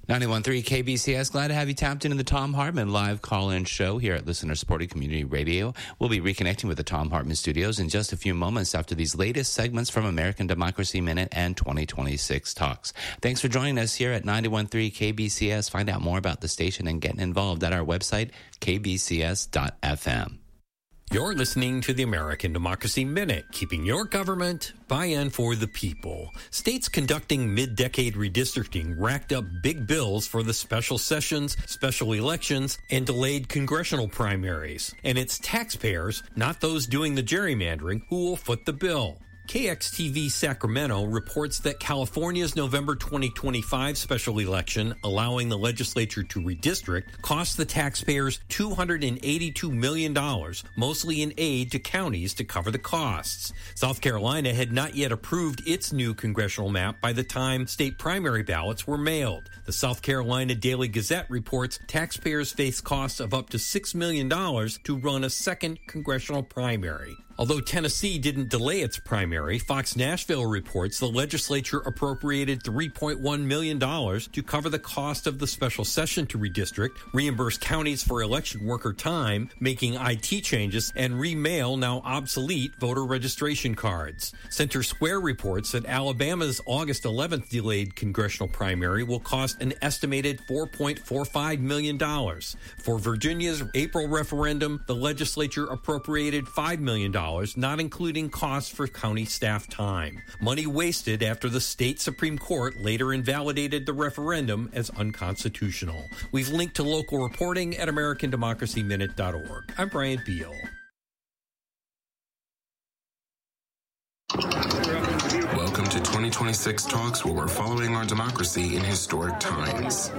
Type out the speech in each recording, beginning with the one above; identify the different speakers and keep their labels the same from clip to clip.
Speaker 1: 91.3 KBCS. Glad to have you tapped into the Thom Hartmann live call-in show here at Listener-Supported Community Radio. We'll be reconnecting with the Thom Hartmann studios in just a few moments after these latest segments from American Democracy Minute and 2026 Talks. Thanks for joining us here at 91.3 KBCS. Find out more about the station and getting involved at our website, kbcs.fm.
Speaker 2: You're listening to the American Democracy Minute, keeping your government by and for the people. States conducting mid-decade redistricting racked up big bills for the special sessions, special elections, and delayed congressional primaries. And it's taxpayers, not those doing the gerrymandering, who will foot the bill. KXTV Sacramento reports that California's November 2025 special election, allowing the legislature to redistrict, cost the taxpayers $282 million, mostly in aid to counties to cover the costs. South Carolina had not yet approved its new congressional map by the time state primary ballots were mailed. The South Carolina Daily Gazette reports taxpayers face costs of up to $6 million to run a second congressional primary. Although Tennessee didn't delay its primary, Fox Nashville reports the legislature appropriated $3.1 million to cover the cost of the special session to redistrict, reimburse counties for election worker time, making IT changes, and remail now obsolete voter registration cards. Center Square reports that Alabama's August 11th delayed congressional primary will cost an estimated $4.45 million. For Virginia's April referendum, the legislature appropriated $5 million, not including costs for county staff time. Money wasted after the state Supreme Court later invalidated the referendum as unconstitutional. We've linked to local reporting at AmericanDemocracyMinute.org. I'm Brian Beal.
Speaker 3: Welcome to 2026 Talks, where we're following our democracy in historic times.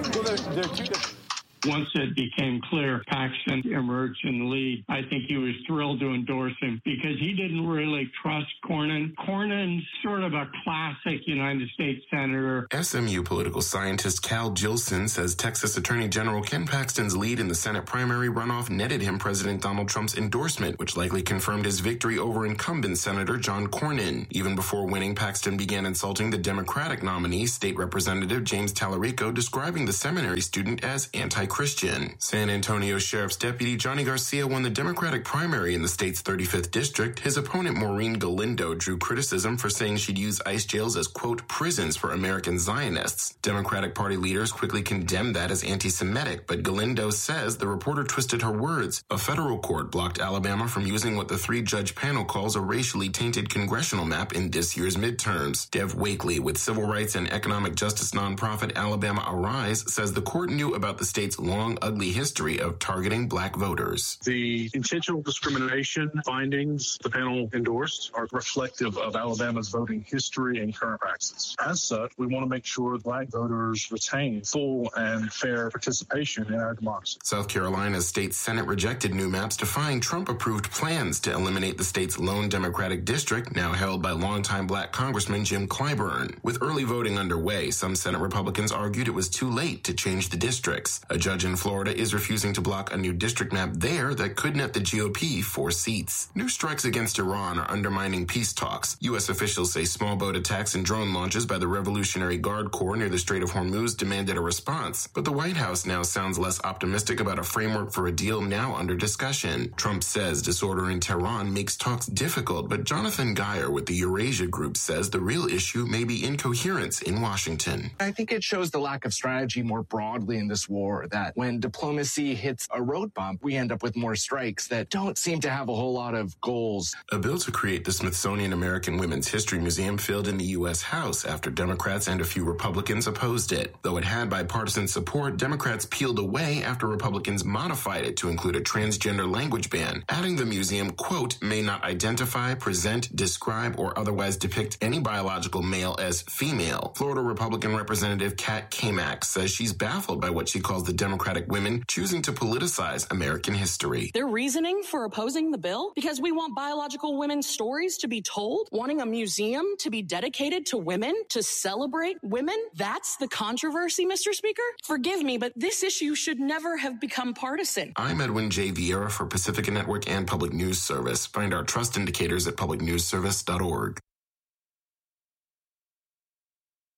Speaker 4: Once it became clear Paxton emerged in the lead, I think he was thrilled to endorse him because he didn't really trust Cornyn. Cornyn's sort of a classic United States senator.
Speaker 3: SMU political scientist Cal Jilson says Texas Attorney General Ken Paxton's lead in the Senate primary runoff netted him President Donald Trump's endorsement, which likely confirmed his victory over incumbent Senator John Cornyn. Even before winning, Paxton began insulting the Democratic nominee, State Representative James Tallarico, describing the seminary student as anti-Christian. San Antonio Sheriff's Deputy Johnny Garcia won the Democratic primary in the state's 35th district. His opponent, Maureen Galindo, drew criticism for saying she'd use ICE jails as, quote, prisons for American Zionists. Democratic Party leaders quickly condemned that as anti-Semitic, but Galindo says the reporter twisted her words. A federal court blocked Alabama from using what the three-judge panel calls a racially tainted congressional map in this year's midterms. Dev Wakely, with civil rights and economic justice nonprofit Alabama Arise, says the court knew about the state's long, ugly history of targeting black voters.
Speaker 5: The intentional discrimination findings the panel endorsed are reflective of Alabama's voting history and current practices. As such, we want to make sure black voters retain full and fair participation in our democracy.
Speaker 3: South Carolina's state Senate rejected new maps defying Trump-approved plans to eliminate the state's lone Democratic district, now held by longtime black Congressman Jim Clyburn. With early voting underway, some Senate Republicans argued it was too late to change the districts. A judge in Florida is refusing to block a new district map there that could net the GOP 4 seats. New strikes against Iran are undermining peace talks. U.S. officials say small boat attacks and drone launches by the Revolutionary Guard Corps near the Strait of Hormuz demanded a response. But the White House now sounds less optimistic about a framework for a deal now under discussion. Trump says disorder in Tehran makes talks difficult, but Jonathan Geyer with the Eurasia Group says the real issue may be incoherence in Washington.
Speaker 6: I think it shows the lack of strategy more broadly in this war, that when diplomacy hits a road bump, we end up with more strikes that don't seem to have a whole lot of goals.
Speaker 3: A bill to create the Smithsonian American Women's History Museum failed in the U.S. House after Democrats and a few Republicans opposed it. Though it had bipartisan support, Democrats peeled away after Republicans modified it to include a transgender language ban, adding the museum, quote, may not identify, present, describe, or otherwise depict any biological male as female. Florida Republican Representative Kat Kamak says she's baffled by what she calls the Democratic women choosing to politicize American history.
Speaker 7: Their reasoning for opposing the bill? Because we want biological women's stories to be told? Wanting a museum to be dedicated to women, to celebrate women? That's the controversy, Mr. Speaker? Forgive me, but this issue should never have become partisan.
Speaker 3: I'm Edwin J. Vieira for Pacifica Network and Public News Service. Find our trust indicators at publicnewsservice.org.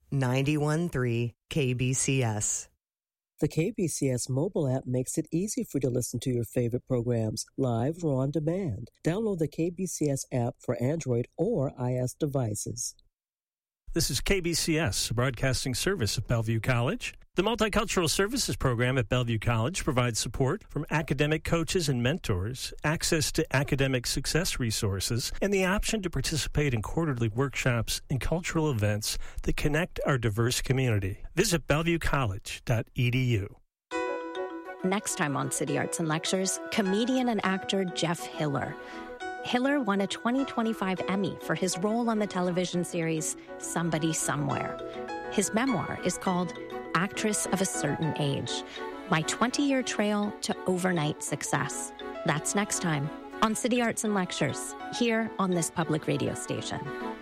Speaker 8: 91.3 KBCS.
Speaker 9: The KBCS mobile app makes it easy for you to listen to your favorite programs live or on demand. Download the KBCS app for Android or iOS devices.
Speaker 10: This is KBCS, a broadcasting service of Bellevue College. The Multicultural Services Program at Bellevue College provides support from academic coaches and mentors, access to academic success resources, and the option to participate in quarterly workshops and cultural events that connect our diverse community. Visit bellevuecollege.edu.
Speaker 11: Next time on City Arts and Lectures, comedian and actor Jeff Hiller. Hiller won a 2025 Emmy for his role on the television series Somebody Somewhere. His memoir is called Actress of a Certain Age, My 20-Year Trail to Overnight Success. That's next time on City Arts and Lectures, here on this public radio station.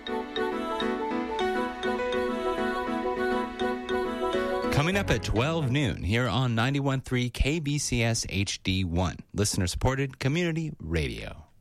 Speaker 1: Coming up at 12 noon here on 91.3 KBCS HD1, listener-supported community radio.